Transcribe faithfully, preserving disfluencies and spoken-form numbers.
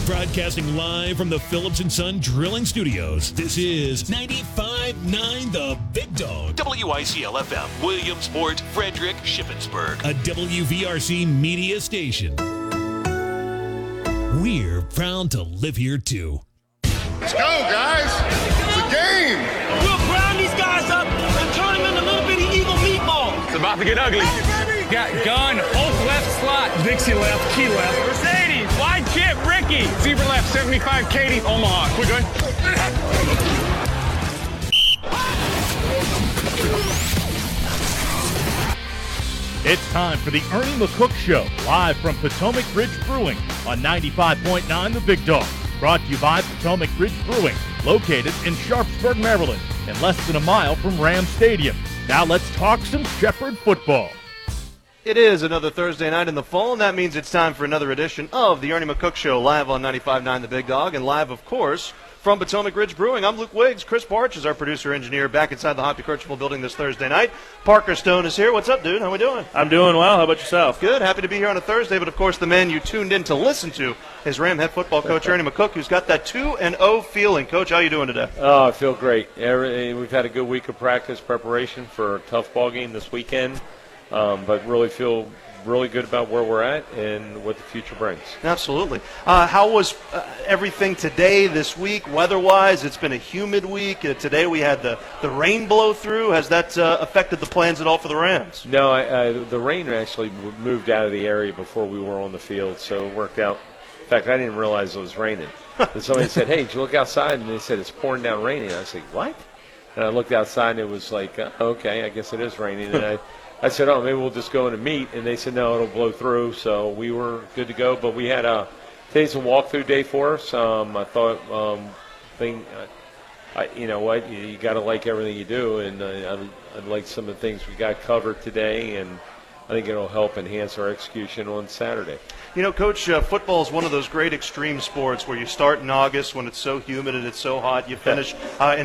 Broadcasting live from the Phillips and Son Drilling Studios, this is ninety-five point nine The Big Dog. W I C L F M, Williamsport, Frederick, Shippensburg. A W V R C media station. We're proud to live here, too. Let's go, guys. It's a game. We'll ground these guys up and turn them into little bitty evil meatballs. It's about to get ugly. Hey, Got gun, Hulk left slot, Dixie left, Key left, Mercedes, wide chip, Ricky, Zebra left, seventy-five, Katie, Omaha. We're good. It's time for the Ernie McCook Show, live from Potomac Ridge Brewing on ninety-five point nine The Big Dog. Brought to you by Potomac Ridge Brewing, located in Sharpsburg, Maryland, and less than a mile from Ram Stadium. Now let's talk some Shepherd football. It is another Thursday night in the fall, and that means it's time for another edition of the Ernie McCook Show, live on ninety-five point nine The Big Dog, and live, of course, from Potomac Ridge Brewing. I'm Luke Wiggs. Chris Barch is our producer-engineer back inside the Hoppy Kirchhoff building this Thursday night. Parker Stone is here. What's up, dude? How we doing? I'm doing well. How about yourself? Good. Happy to be here on a Thursday, but, of course, the man you tuned in to listen to is Ram head football coach Ernie McCook, who's got that two and oh feeling. Coach, how you doing today? Oh, I feel great. Every, we've had a good week of practice preparation for a tough ball game this weekend, um, but really feel really good about where we're at and what the future brings. Absolutely. Uh, how was uh, everything today, this week, weather-wise? It's been a humid week. Uh, today we had the, the rain blow through. Has that uh, affected the plans at all for the Rams? No, I, I, the rain actually moved out of the area before we were on the field, so it worked out. In fact, I didn't realize it was raining. And somebody said, hey, did you look outside? And they said, it's pouring down raining. I said, what? And I looked outside, and it was like, uh, okay, I guess it is raining. And I I said, oh, maybe we'll just go in and meet. And they said, no, it'll blow through. So we were good to go. But we had a today's a walkthrough day for us. Um, I thought, um, thing, uh, I, you know what, you, you got to like everything you do. And uh, I, I like some of the things we got covered today. And I think it'll help enhance our execution on Saturday. You know, Coach, uh, football is one of those great extreme sports where you start in August when it's so humid and it's so hot. You finish uh, in